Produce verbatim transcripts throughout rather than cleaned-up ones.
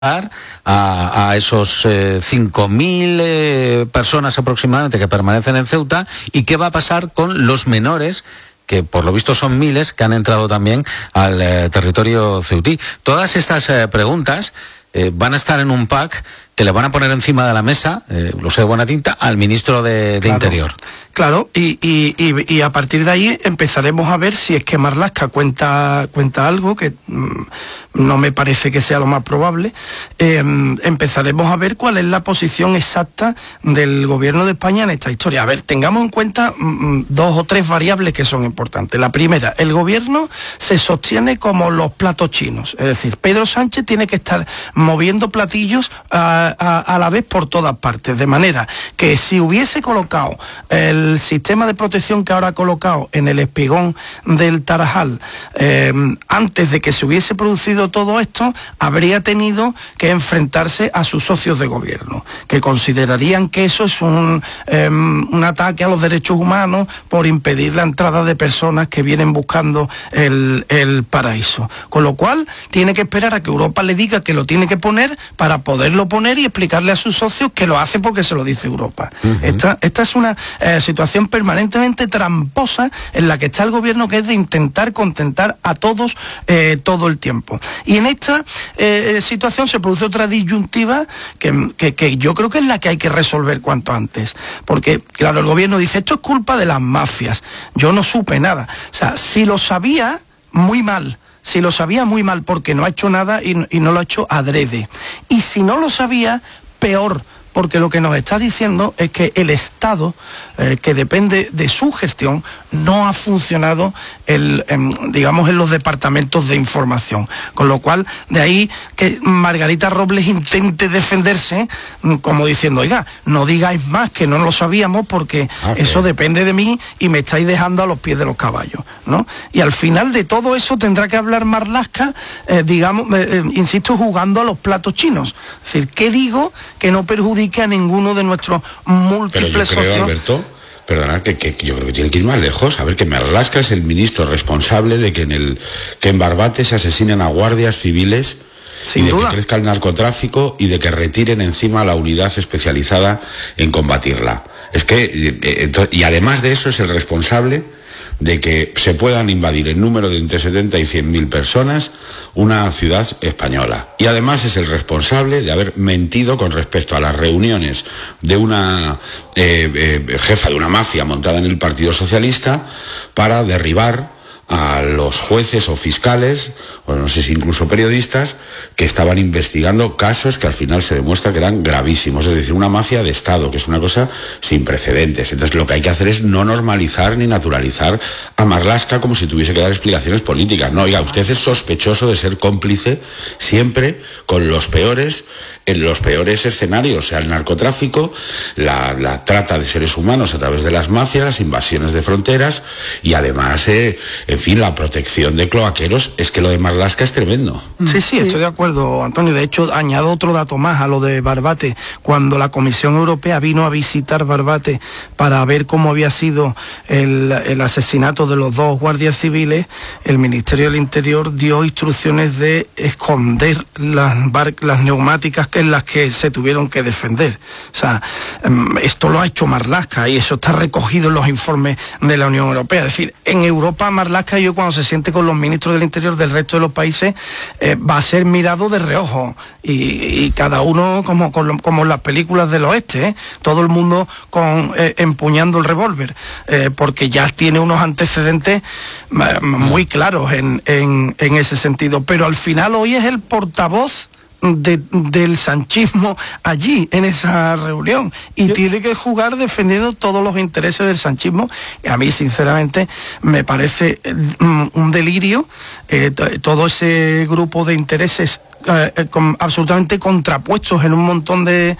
A, a esos eh, cinco mil eh, personas aproximadamente que permanecen en Ceuta, y qué va a pasar con los menores, que por lo visto son miles, que han entrado también al eh, territorio ceutí. Todas estas eh, preguntas eh, van a estar en un pack que le van a poner encima de la mesa, eh, lo sé de buena tinta, al ministro de, de claro, Interior. Claro, y, y, y, y a partir de ahí empezaremos a ver si es que Marlaska cuenta, cuenta algo, que mmm, no me parece que sea lo más probable. Eh, empezaremos a ver cuál es la posición exacta del gobierno de España en esta historia. A ver, tengamos en cuenta mmm, dos o tres variables que son importantes. La primera, el gobierno se sostiene como los platos chinos, es decir, Pedro Sánchez tiene que estar moviendo platillos a A, a la vez por todas partes, de manera que si hubiese colocado el sistema de protección que ahora ha colocado en el espigón del Tarajal eh, antes de que se hubiese producido todo esto, habría tenido que enfrentarse a sus socios de gobierno, que considerarían que eso es un, eh, un ataque a los derechos humanos por impedir la entrada de personas que vienen buscando el, el paraíso. Con lo cual, tiene que esperar a que Europa le diga que lo tiene que poner para poderlo poner y explicarle a sus socios que lo hace porque se lo dice Europa. Uh-huh. Esta, esta es una eh, situación permanentemente tramposa en la que está el gobierno, que es de intentar contentar a todos eh, todo el tiempo. Y en esta eh, situación se produce otra disyuntiva que, que, que yo creo que es la que hay que resolver cuanto antes. Porque, claro, el gobierno dice, esto es culpa de las mafias. Yo no supe nada. O sea, si lo sabía, muy mal. Si lo sabía, muy mal, porque no ha hecho nada y, y no lo ha hecho adrede. Y si no lo sabía, peor, porque lo que nos está diciendo es que el Estado, eh, que depende de su gestión, no ha funcionado, el, en, digamos, en los departamentos de información. Con lo cual, de ahí que Margarita Robles intente defenderse, como diciendo, oiga, no digáis más que no lo sabíamos, porque okay, eso depende de mí y me estáis dejando a los pies de los caballos, ¿no? Y al final de todo eso tendrá que hablar Marlaska, eh, digamos, eh, eh, insisto, jugando a los platos chinos. Es decir, ¿qué digo que no perjudica a ninguno de nuestros múltiples socios? Pero yo creo, socios? Alberto, perdona, que, que, que yo creo que tiene que ir más lejos. A ver, que Marlaska es el ministro responsable de que en el que en Barbate se asesinen a guardias civiles, sin y de duda, que crezca el narcotráfico y de que retiren encima la unidad especializada en combatirla. Es que, eh, y además de eso, es el responsable de que se puedan invadir en número de entre setenta y cien mil personas una ciudad española. Y además es el responsable de haber mentido con respecto a las reuniones de una eh, eh, jefa de una mafia montada en el Partido Socialista para derribar a los jueces o fiscales, o no sé si incluso periodistas, que estaban investigando casos que al final se demuestra que eran gravísimos. Es decir, una mafia de Estado, que es una cosa sin precedentes. Entonces lo que hay que hacer es no normalizar ni naturalizar a Marlaska como si tuviese que dar explicaciones políticas. No, oiga, usted es sospechoso de ser cómplice siempre con los peores, en los peores escenarios, o sea, el narcotráfico, la, la trata de seres humanos a través de las mafias, las invasiones de fronteras y además, eh, en fin, la protección de cloaqueros. Es que lo de Marlaska es tremendo. Sí, sí, estoy de acuerdo, Antonio. De hecho, añado otro dato más a lo de Barbate. Cuando la Comisión Europea vino a visitar Barbate para ver cómo había sido el, el asesinato de los dos guardias civiles, el Ministerio del Interior dio instrucciones de esconder las, bar, las neumáticas que en las que se tuvieron que defender. O sea, esto lo ha hecho Marlaska y eso está recogido en los informes de la Unión Europea. Es decir, en Europa Marlaska, yo cuando se siente con los ministros del Interior del resto de los países, eh, va a ser mirado de reojo y, y cada uno como, como, como en las películas del oeste, ¿eh? Todo el mundo con, eh, empuñando el revólver, eh, porque ya tiene unos antecedentes eh, muy claros en, en, en ese sentido. Pero al final hoy es el portavoz De, del sanchismo allí en esa reunión y Yo... tiene que jugar defendiendo todos los intereses del sanchismo. Y a mí sinceramente me parece um, un delirio eh, todo ese grupo de intereses eh, con, absolutamente contrapuestos en un montón de,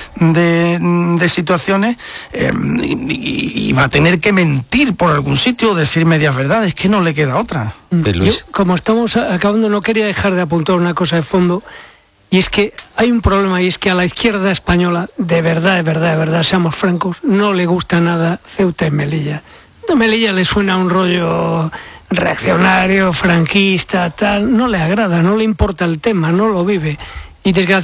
de, de situaciones eh, y, y va a tener que mentir por algún sitio, decir medias verdades, que no le queda otra. Yo, como estamos acabando, no quería dejar de apuntar una cosa de fondo. Y es que hay un problema, y es que a la izquierda española, de verdad, de verdad, de verdad, seamos francos, no le gusta nada Ceuta y Melilla. A Melilla le suena un rollo reaccionario, franquista, tal, no le agrada, no le importa el tema, no lo vive. y desgraciadamente